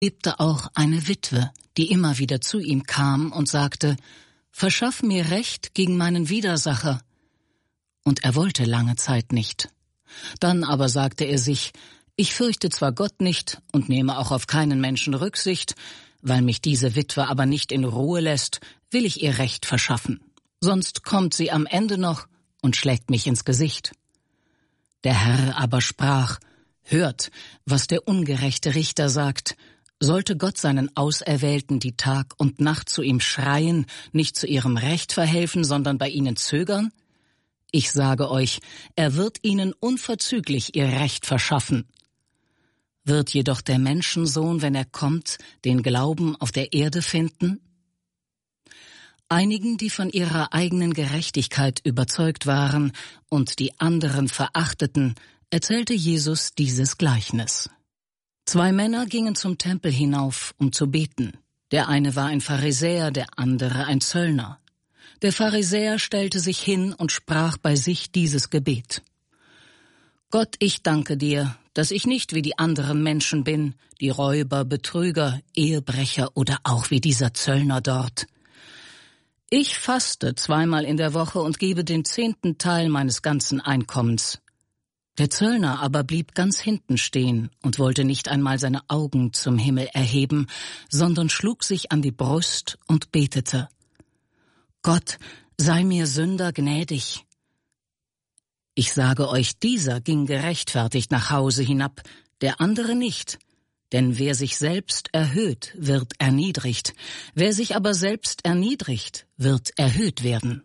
lebte auch eine Witwe, die immer wieder zu ihm kam und sagte: »Verschaff mir Recht gegen meinen Widersacher.« Und er wollte lange Zeit nicht. Dann aber sagte er sich: »Ich fürchte zwar Gott nicht und nehme auch auf keinen Menschen Rücksicht, weil mich diese Witwe aber nicht in Ruhe lässt, will ich ihr Recht verschaffen. Sonst kommt sie am Ende noch und schlägt mich ins Gesicht.« Der Herr aber sprach: »Hört, was der ungerechte Richter sagt. Sollte Gott seinen Auserwählten, die Tag und Nacht zu ihm schreien, nicht zu ihrem Recht verhelfen, sondern bei ihnen zögern? Ich sage euch, er wird ihnen unverzüglich ihr Recht verschaffen. Wird jedoch der Menschensohn, wenn er kommt, den Glauben auf der Erde finden?« Einigen, die von ihrer eigenen Gerechtigkeit überzeugt waren und die anderen verachteten, erzählte Jesus dieses Gleichnis. 2 Männer gingen zum Tempel hinauf, um zu beten. Der eine war ein Pharisäer, der andere ein Zöllner. Der Pharisäer stellte sich hin und sprach bei sich dieses Gebet: »Gott, ich danke dir, dass ich nicht wie die anderen Menschen bin, die Räuber, Betrüger, Ehebrecher oder auch wie dieser Zöllner dort. Ich faste 2-mal in der Woche und gebe den 10. Teil meines ganzen Einkommens.« Der Zöllner aber blieb ganz hinten stehen und wollte nicht einmal seine Augen zum Himmel erheben, sondern schlug sich an die Brust und betete: »Gott, sei mir Sünder gnädig.« Ich sage euch, dieser ging gerechtfertigt nach Hause hinab, der andere nicht. Denn wer sich selbst erhöht, wird erniedrigt. Wer sich aber selbst erniedrigt, wird erhöht werden.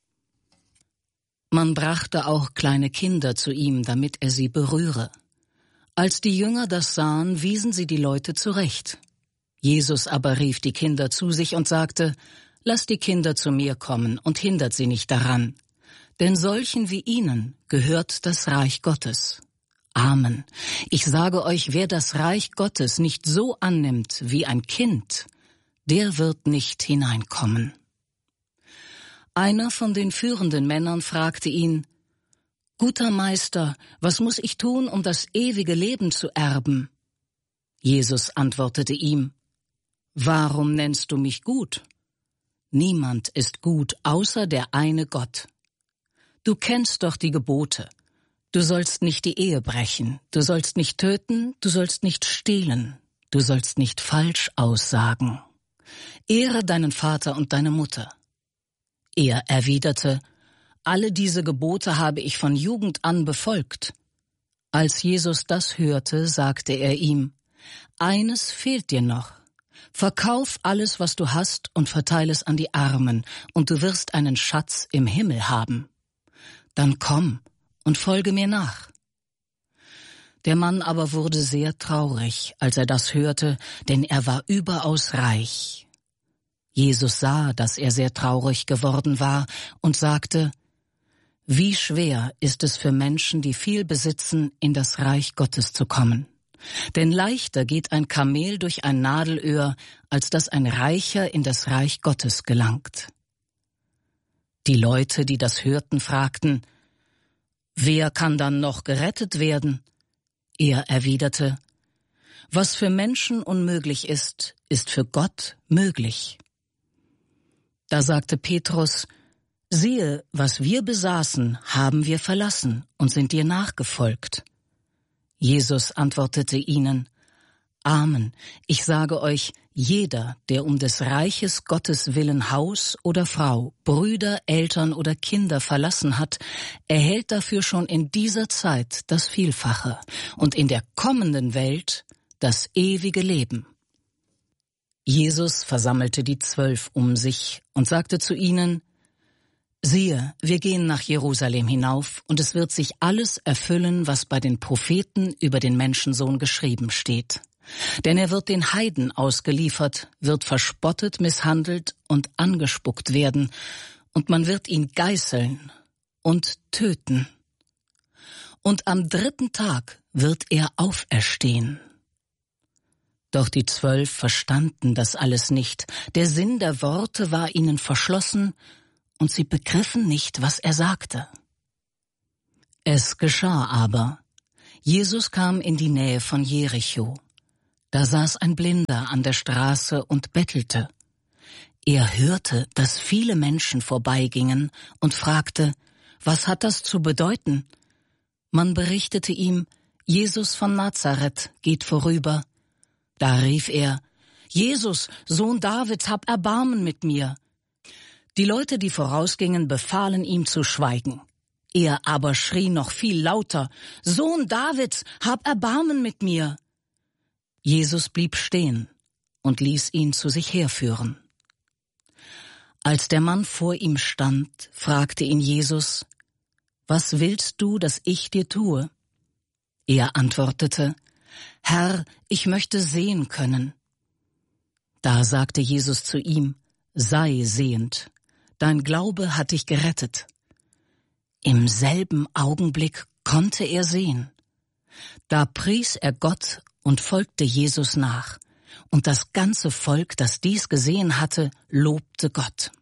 Man brachte auch kleine Kinder zu ihm, damit er sie berühre. Als die Jünger das sahen, wiesen sie die Leute zurecht. Jesus aber rief die Kinder zu sich und sagte: »Lasst die Kinder zu mir kommen und hindert sie nicht daran. Denn solchen wie ihnen gehört das Reich Gottes. Amen. Ich sage euch, wer das Reich Gottes nicht so annimmt wie ein Kind, der wird nicht hineinkommen.« Einer von den führenden Männern fragte ihn: »Guter Meister, was muss ich tun, um das ewige Leben zu erben?« Jesus antwortete ihm: »Warum nennst du mich gut? Niemand ist gut, außer der eine Gott. Du kennst doch die Gebote. Du sollst nicht die Ehe brechen, du sollst nicht töten, du sollst nicht stehlen, du sollst nicht falsch aussagen. Ehre deinen Vater und deine Mutter.« Er erwiderte: »Alle diese Gebote habe ich von Jugend an befolgt.« Als Jesus das hörte, sagte er ihm: »Eines fehlt dir noch. Verkauf alles, was du hast, und verteile es an die Armen, und du wirst einen Schatz im Himmel haben. Dann komm und folge mir nach.« Der Mann aber wurde sehr traurig, als er das hörte, denn er war überaus reich. Jesus sah, dass er sehr traurig geworden war, und sagte: »Wie schwer ist es für Menschen, die viel besitzen, in das Reich Gottes zu kommen. Denn leichter geht ein Kamel durch ein Nadelöhr, als dass ein Reicher in das Reich Gottes gelangt.« Die Leute, die das hörten, fragten: »Wer kann dann noch gerettet werden?« Er erwiderte: »Was für Menschen unmöglich ist, ist für Gott möglich.« Da sagte Petrus: »Siehe, was wir besaßen, haben wir verlassen und sind dir nachgefolgt.« Jesus antwortete ihnen: »Amen, ich sage euch, jeder, der um des Reiches Gottes willen Haus oder Frau, Brüder, Eltern oder Kinder verlassen hat, erhält dafür schon in dieser Zeit das Vielfache und in der kommenden Welt das ewige Leben.« Jesus versammelte die 12 um sich und sagte zu ihnen: »Siehe, wir gehen nach Jerusalem hinauf, und es wird sich alles erfüllen, was bei den Propheten über den Menschensohn geschrieben steht. Denn er wird den Heiden ausgeliefert, wird verspottet, misshandelt und angespuckt werden, und man wird ihn geißeln und töten. Und am 3. Tag wird er auferstehen.« Doch die 12 verstanden das alles nicht. Der Sinn der Worte war ihnen verschlossen, und sie begriffen nicht, was er sagte. Es geschah aber: Jesus kam in die Nähe von Jericho. Da saß ein Blinder an der Straße und bettelte. Er hörte, dass viele Menschen vorbeigingen und fragte, was hat das zu bedeuten? Man berichtete ihm, Jesus von Nazareth geht vorüber. Da rief er, Jesus, Sohn Davids, hab Erbarmen mit mir. Die Leute, die vorausgingen, befahlen ihm zu schweigen. Er aber schrie noch viel lauter, Sohn Davids, hab Erbarmen mit mir. Jesus blieb stehen und ließ ihn zu sich herführen. Als der Mann vor ihm stand, fragte ihn Jesus, was willst du, dass ich dir tue? Er antwortete, Herr, ich möchte sehen können. Da sagte Jesus zu ihm, sei sehend, dein Glaube hat dich gerettet. Im selben Augenblick konnte er sehen. Da pries er Gott und folgte Jesus nach, und das ganze Volk, das dies gesehen hatte, lobte Gott.